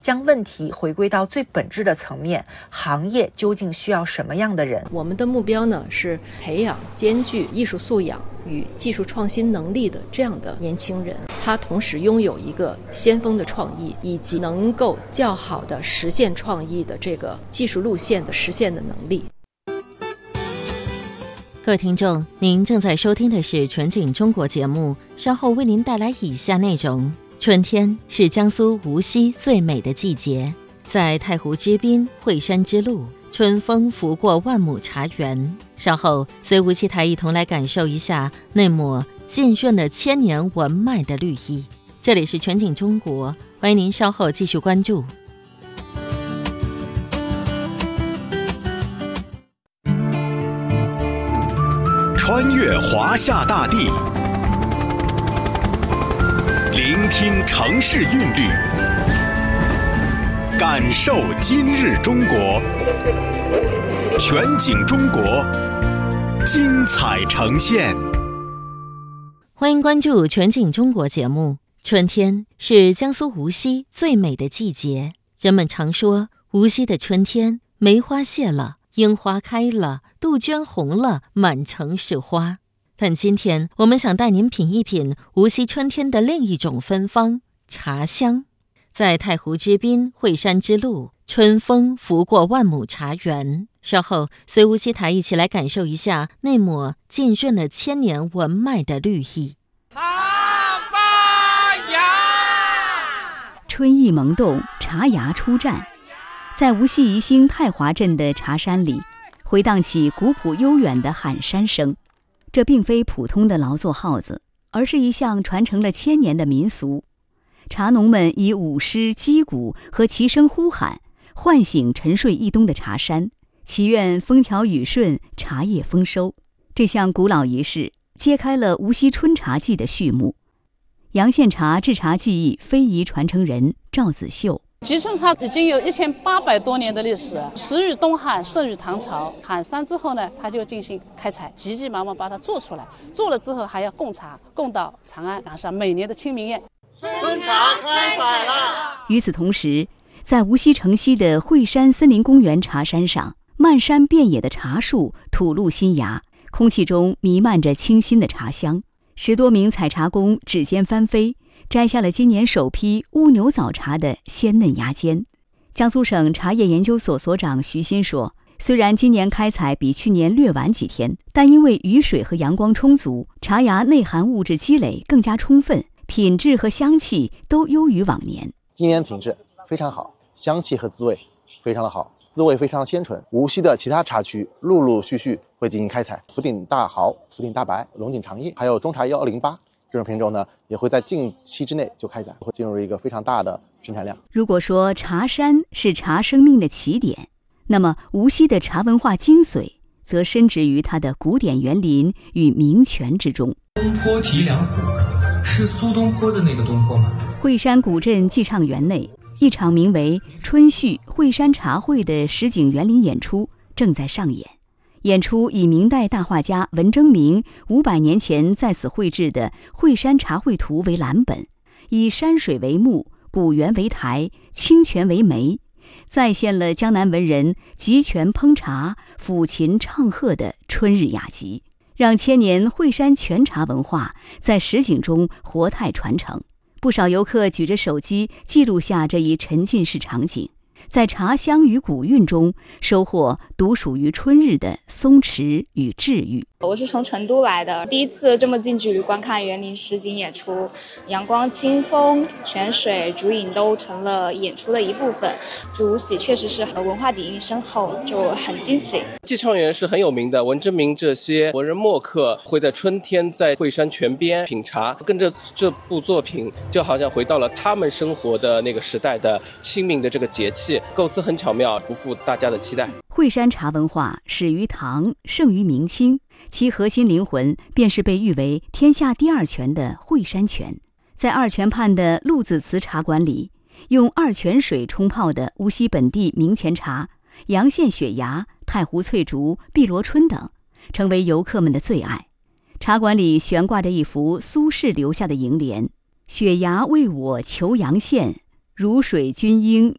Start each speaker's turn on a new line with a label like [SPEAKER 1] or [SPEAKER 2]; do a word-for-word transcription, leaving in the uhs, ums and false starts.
[SPEAKER 1] 将问题回归到最本质的层面，行业究竟需要什么样的人？
[SPEAKER 2] 我们的目标呢是培养兼具艺术素养与技术创新能力的这样的年轻人，他同时拥有一个先锋的创意，以及能够较好的实现创意的这个技术路线的实现的能力。
[SPEAKER 3] 各位听众，您正在收听的是全景中国节目，稍后为您带来以下内容。春天是江苏无锡最美的季节，在太湖之滨、惠山之路，春风拂过万亩茶园。稍后随无锡台一同来感受一下那抹浸润了千年文脉的绿意。这里是全景中国，欢迎您稍后继续关注。
[SPEAKER 4] 穿越华夏大地，聆听城市韵律，感受今日中国。全景中国，精彩呈现。
[SPEAKER 3] 欢迎关注全景中国节目。春天是江苏无锡最美的季节，人们常说无锡的春天，梅花谢了，樱花开了，杜鹃红了，满城是花。但今天我们想带您品一品无锡春天的另一种芬芳——茶香。在太湖之滨、惠山之路，春风拂过万亩茶园。稍后随无锡台一起来感受一下那抹浸润了千年文脉的绿意。
[SPEAKER 5] 春意萌动，茶芽初绽。在无锡宜兴太华镇的茶山里，回荡起古朴悠远的喊山声。这并非普通的劳作号子，而是一项传承了千年的民俗。茶农们以舞狮、击鼓和齐声呼喊，唤醒沉睡一冬的茶山，祈愿风调雨顺，茶叶丰收。这项古老仪式揭开了无锡春茶季的序幕。洋县茶制茶技艺非遗传承人赵子秀。
[SPEAKER 6] 集成茶已经有一千八百多年的历史，始于东汉，盛于唐朝。喊山之后呢，他就进行开采，急急忙忙把它做出来。做了之后还要供茶，供到长安，赶上每年的清明宴。
[SPEAKER 7] 春茶开采了。
[SPEAKER 5] 与此同时，在无锡城西的惠山森林公园茶山上，漫山遍野的茶树吐露新芽，空气中弥漫着清新的茶香。十多名采茶工指尖翻飞，摘下了今年首批乌牛早茶的鲜嫩芽尖。江苏省茶叶研究所所长徐新说，虽然今年开采比去年略晚几天，但因为雨水和阳光充足，茶芽内含物质积累更加充分，品质和香气都优于往年。
[SPEAKER 8] 今年品质非常好，香气和滋味非常的好，滋味非常鲜纯。无锡的其他茶区陆陆续续会进行开采，福鼎大豪、福鼎大白、龙井长叶，还有中茶幺零八这种品种呢，也会在近期之内就开采，会进入一个非常大的生产量。
[SPEAKER 5] 如果说茶山是茶生命的起点，那么无锡的茶文化精髓则深植于它的古典园林与名泉之中。
[SPEAKER 9] 东坡提梁湖是苏东坡的那个东坡吗？
[SPEAKER 5] 惠山古镇寄畅园内，一场名为《春序惠山茶会》的实景园林演出正在上演。演出以明代大画家文征明五百年前在此绘制的《惠山茶会图》为蓝本，以山水为幕，古园为台，清泉为媒，再现了江南文人集泉烹茶、抚琴唱和的春日雅集，让千年惠山泉茶文化在实景中活态传承。不少游客举着手机记录下这一沉浸式场景，在茶香与古韵中收获独属于春日的松弛与治愈。
[SPEAKER 10] 我是从成都来的，第一次这么近距离观看园林实景演出，阳光、清风、泉水、竹影都成了演出的一部分。就无锡确实是文化底蕴深厚，就很惊喜。
[SPEAKER 11] 寄畅园是很有名的，文征明这些文人墨客会在春天在惠山泉边品茶，跟着这部作品就好像回到了他们生活的那个时代的清明的这个节气，构思很巧妙，不负大家的期待。
[SPEAKER 5] 惠山茶文化始于唐，盛于明清，其核心灵魂便是被誉为天下第二泉的惠山泉。在二泉畔的陆子祠茶馆里，用二泉水冲泡的无锡本地名前茶、洋县雪芽、太湖翠竹、碧螺春等，成为游客们的最爱。茶馆里悬挂着一幅苏轼留下的楹联：雪芽为我求洋县，如水均应